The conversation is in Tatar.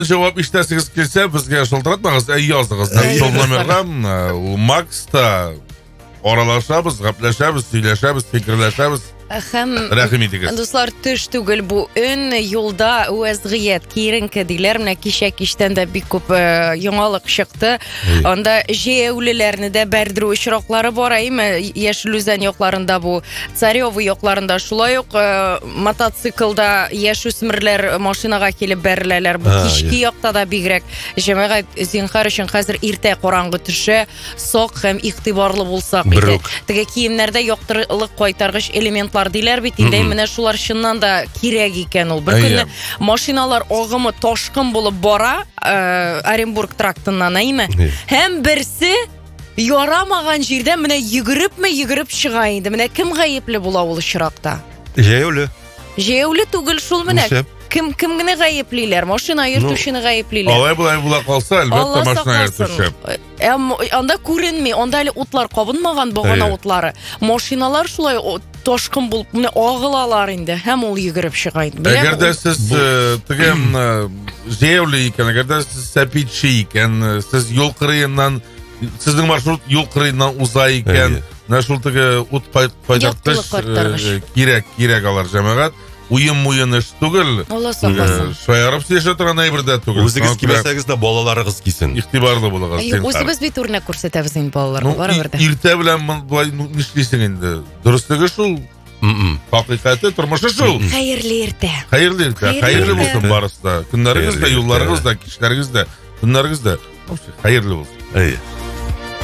Жауап ештәсіңіз келсе бізге шылдыратмаңыз, жазыңыз. Сол номерға Макста оралашабыз, ғаплашабыз, сөйләшәбіз, фикірләшәбіз. Рәхим итегез. Дуслар, төш түгел бу өн, юлда вәзгыять киеренке диләр. Менә кичтән дә бик күп яңалык чыкты. Анда җәяүлеләрне дә бәрдерү очраклары бар. Яшел Үзән якларында, бу Царёва якларында шулай ук мотоциклда яшүсмерләр машинага килеп бәреләләр. Бу кички якта да бигрәк. Җәмәгать зинһар өчен хәзер иртә караңгы төшә, сак һәм игътибарлы булсак иде. Теге киемнәрдә яктырылык кайтаргыч элементлар диләр бит инде, менә шулар чыннан да кирәк икән ул. Бер көнне машиналар агымы ташкын булып бара, Оренбург трактыннан, һәм берсе ярамаган җирдә менә йөгереп чыга инде. Менә кем гаепле була ул очракта? Җәяүле түгел шул, менә кем генә гаеплиләр? Машина йөртүчене гаеплиләр. Алай була калса, әлбәттә машина йөртүче. Анда күренми, анда әле утлар кабынмаган, багана утлары. Машиналар шулай ташкын булып менә агылалар инде, һәм ул йөгереп чыга инде. Әгәр дә сез тегем җәяүле икән, әгәр дә сез сәпитче икән, сез юл кырыеннан, сезнең маршрут юл кырыеннан уза икән, менә шул теге ут кайтарткыч кирәк алар җәмәгать. Уен эш түгел. Алла сакласын. Шаярып сөйләшә торган әйбердә түгел. Үзегез кимәсәгез дә балаларыгыз кисен. Игътибарлы булыгыз. Үзебез бит үрнәк күрсәтәбез инде балаларга, барыбер дә. Иртә белән болай нишлисең инде? Дөрестлеге шул. Хакыйкате тормышы шул. Хәерле иртә. Хәерле булсын барысы да. Көннәрегез дә, юлларыгыз да, кичләрегез дә, төннәрегез дә. Хәерле булсын.